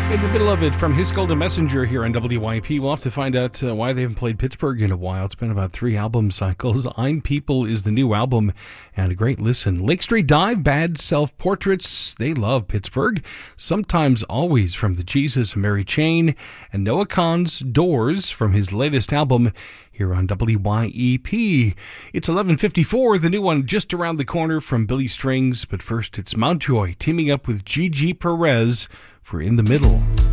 In the middle of it, from His Golden Messenger here on WYP, we'll have to find out why they haven't played Pittsburgh in a while. It's been about 3 album cycles. I'm People is the new album, and a great listen. Lake Street Dive, Bad Self-Portraits, they love Pittsburgh. Sometimes Always from the Jesus and Mary Chain, and Noah Kahan's Doors from his latest album here on WYEP. It's 11:54, the new one just around the corner from Billy Strings, but first it's Mountjoy teaming up with Gigi Perez for In the Middle.